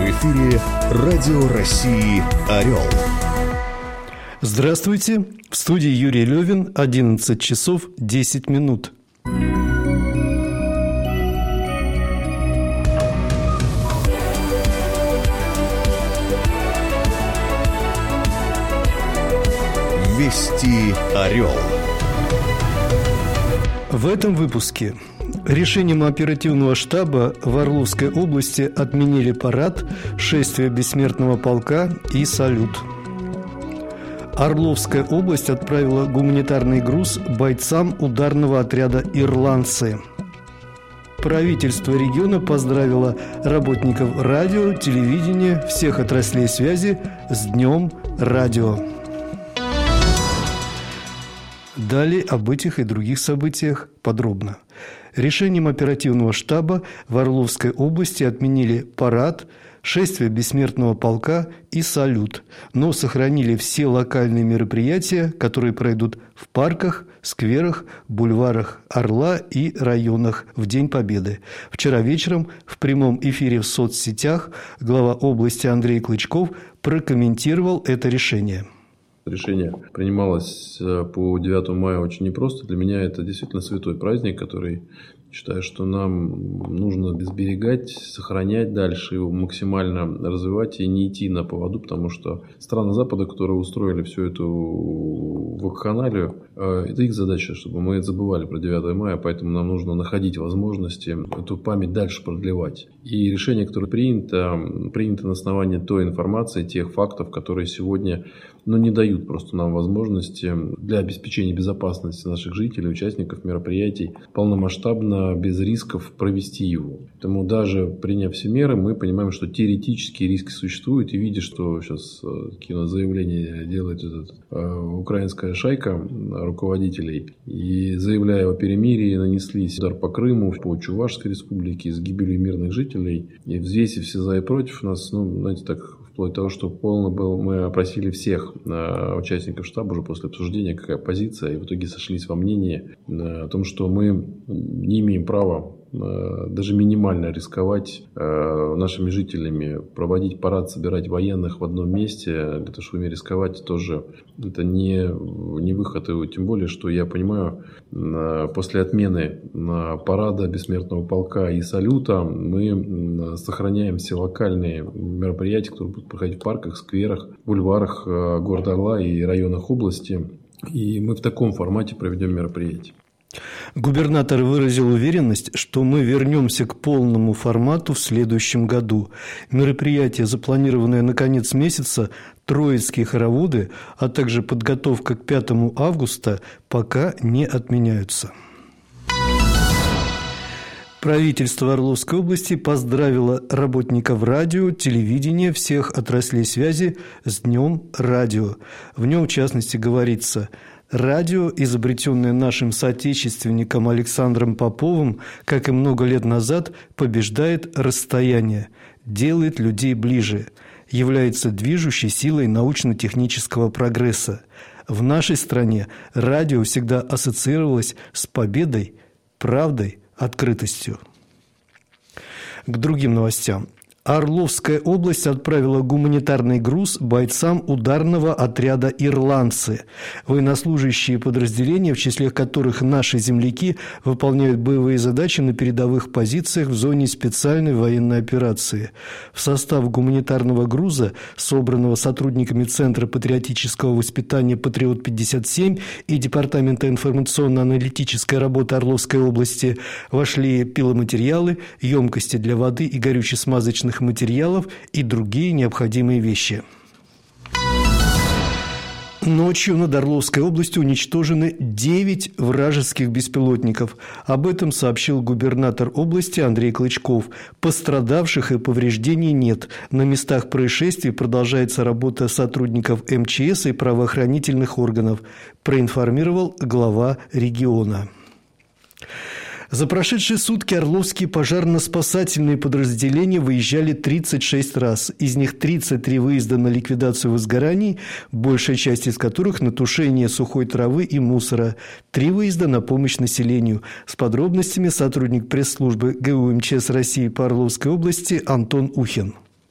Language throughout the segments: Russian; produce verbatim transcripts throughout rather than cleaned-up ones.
эфире Радио России «Орел». Здравствуйте. В студии Юрий Левин, одиннадцать часов десять минут. Вести «Орел». В этом выпуске. Решением оперативного штаба в Орловской области отменили парад, шествие бессмертного полка и салют. Орловская область отправила гуманитарный груз бойцам ударного отряда «Ирландцы». Правительство региона поздравило работников радио, телевидения, всех отраслей связи с Днем радио. Далее об этих и других событиях подробно. Решением оперативного штаба в Орловской области отменили парад, шествие бессмертного полка и салют, но сохранили все локальные мероприятия, которые пройдут в парках, скверах, бульварах Орла и районах в День Победы. Вчера вечером в прямом эфире в соцсетях глава области Андрей Клычков прокомментировал это решение. Решение принималось по девятому мая очень непросто. Для меня это действительно святой праздник, который, считаю, что нам нужно сберегать, сохранять дальше, его максимально развивать и не идти на поводу, потому что страны Запада, которые устроили всю эту вакханалию, это их задача, чтобы мы забывали про девятое мая, поэтому нам нужно находить возможности эту память дальше продлевать. И решение, которое принято, принято на основании той информации, тех фактов, которые сегодня но не дают просто нам возможности для обеспечения безопасности наших жителей, участников мероприятий, полномасштабно, без рисков провести его. Поэтому даже приняв все меры, мы понимаем, что теоретические риски существуют. И видя, что сейчас какие заявления делает эта э, украинская шайка руководителей, и заявляя о перемирии, нанесли удар по Крыму, по Чувашской республике с гибелью мирных жителей. И взвесив все за и против, нас, ну, знаете, так... вплоть до того, что полно был, мы опросили всех э, участников штаба уже после обсуждения, какая позиция, и в итоге сошлись во мнении э, о том, что мы не имеем права э, даже минимально рисковать э, нашими жителями, проводить парад, собирать военных в одном месте, для того, чтобы ими рисковать, тоже это не, не выход. И тем более, что я понимаю, э, после отмены э, парада бессмертного полка и салюта мы э, сохраняем все локальные мероприятия, которые будут проходить в парках, скверах, бульварах э, города Орла и районах области. И мы в таком формате проведем мероприятие. Губернатор выразил уверенность, что мы вернемся к полному формату в следующем году. Мероприятия, запланированные на конец месяца, троицкие хороводы, а также подготовка к пятому августа пока не отменяются. Правительство Орловской области поздравило работников радио, телевидения, всех отраслей связи с Днем радио. В нем, в частности, говорится: радио, изобретенное нашим соотечественником Александром Поповым, как и много лет назад, побеждает расстояние, делает людей ближе, является движущей силой научно-технического прогресса. В нашей стране радио всегда ассоциировалось с победой, правдой, открытостью. К другим новостям. Орловская область отправила гуманитарный груз бойцам ударного отряда «Ирландцы». Военнослужащие подразделения, в числе которых наши земляки, выполняют боевые задачи на передовых позициях в зоне специальной военной операции. В состав гуманитарного груза, собранного сотрудниками Центра патриотического воспитания «Патриот-пятьдесят семь» и Департамента информационно-аналитической работы Орловской области, вошли пиломатериалы, емкости для воды и горюче-смазочных материалов и другие необходимые вещи. Ночью над Орловской областью уничтожены девять вражеских беспилотников. Об этом сообщил губернатор области Андрей Клычков. Пострадавших и повреждений нет. На местах происшествий продолжается работа сотрудников эм че эс и правоохранительных органов, проинформировал глава региона. За прошедшие сутки орловские пожарно-спасательные подразделения выезжали тридцать шесть раз. Из них тридцать три выезда на ликвидацию возгораний, большая часть из которых на тушение сухой травы и мусора. Три выезда на помощь населению. С подробностями сотрудник пресс-службы гэ у эм че эс России по Орловской области Антон Ухин.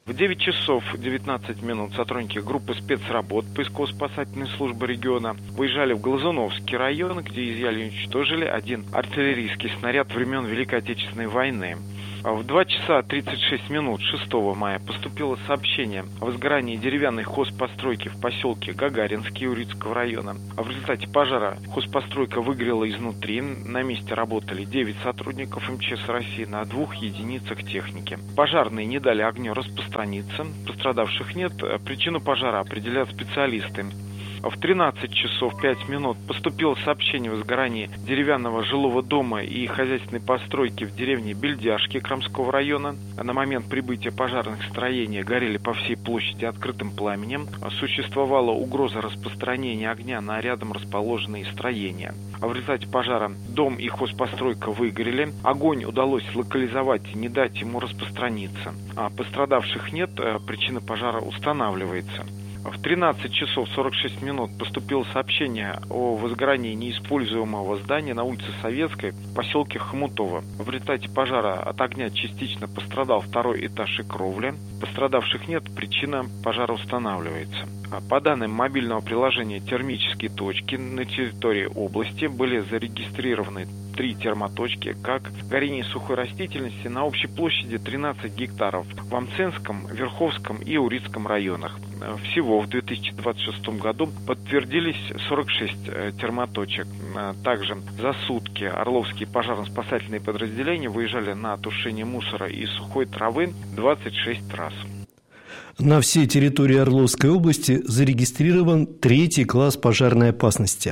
В девять часов девятнадцать минут сотрудники группы спецработ поисково-спасательной службы региона выезжали в Глазуновский район, где изъяли и уничтожили один артиллерийский снаряд времен Великой Отечественной войны. В два часа тридцать шесть минут шестого мая поступило сообщение о возгорании деревянной хозпостройки в поселке Гагаринский Юрицкого района. В результате пожара хозпостройка выгорела изнутри. На месте работали девять сотрудников эм че эс России на двух единицах техники. Пожарные не дали огню распространиться. Пострадавших нет. Причину пожара определяют специалисты. В тринадцать часов пять минут поступило сообщение о возгорании деревянного жилого дома и хозяйственной постройки в деревне Бельдяшки Крамского района. На момент прибытия пожарных строения горели по всей площади открытым пламенем. Существовала угроза распространения огня на рядом расположенные строения. В результате пожара дом и хозпостройка выгорели. Огонь удалось локализовать и не дать ему распространиться. Пострадавших нет, причина пожара устанавливается. В тринадцать часов сорок шесть минут поступило сообщение о возгорании неиспользуемого здания на улице Советской в поселке Хомутово. В результате пожара от огня частично пострадал второй этаж и кровля. Пострадавших нет, причина пожара устанавливается. По данным мобильного приложения «Термические точки» на территории области были зарегистрированы три термоточки, как горение сухой растительности на общей площади тринадцать гектаров в Амценском, Верховском и Урицком районах. Всего в две тысячи двадцать шестом году подтвердились сорок шесть термоточек. Также за сутки Орловские пожарно-спасательные подразделения выезжали на тушение мусора и сухой травы двадцать шесть раз. На всей территории Орловской области зарегистрирован третий класс пожарной опасности.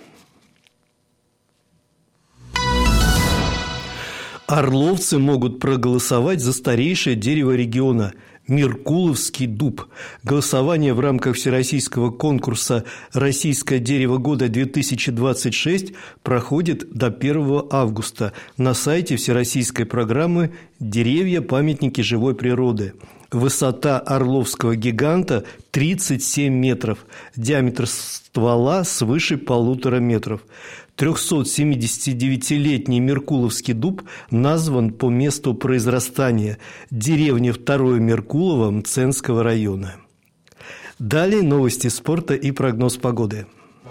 Орловцы могут проголосовать за старейшее дерево региона – Меркуловский дуб. Голосование в рамках всероссийского конкурса «Российское дерево года-две тысячи двадцать шесть» проходит до первого августа на сайте всероссийской программы «Деревья-памятники живой природы». Высота орловского гиганта тридцать семь метров, диаметр ствола свыше полутора метров. трехсотсемидесятидевятилетний Меркуловский дуб назван по месту произрастания – деревня Второе Меркулово Мценского района. Далее новости спорта и прогноз погоды.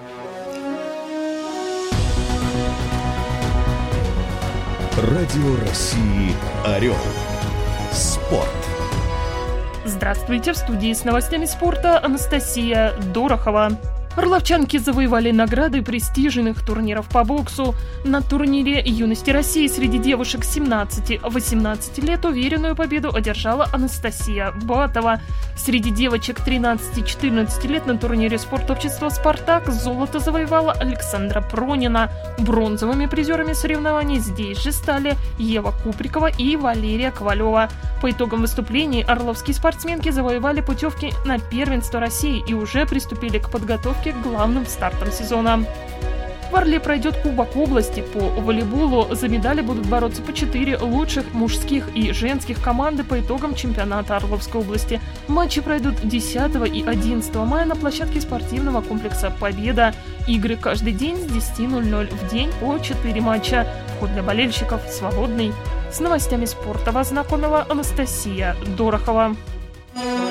Радио России «Орел». Спорт. Здравствуйте, в студии с новостями спорта Анастасия Дорохова. Орловчанки завоевали награды престижных турниров по боксу. На турнире «Юности России» среди девушек семнадцати-восемнадцати лет уверенную победу одержала Анастасия Батова. Среди девочек тринадцати-четырнадцати лет на турнире спортобщества «Спартак» золото завоевала Александра Пронина. Бронзовыми призерами соревнований здесь же стали Ева Куприкова и Валерия Ковалева. По итогам выступлений орловские спортсменки завоевали путевки на первенство России и уже приступили к подготовке к главным стартам сезона. В Орле пройдет Кубок области по волейболу. За медали будут бороться по четыре лучших мужских и женских команды по итогам чемпионата Орловской области. Матчи пройдут десятого и одиннадцатого мая на площадке спортивного комплекса «Победа». Игры каждый день с десяти ноль-ноль в день по четыре матча. Вход для болельщиков свободный. С новостями спорта вас знакомила Анастасия Дорохова.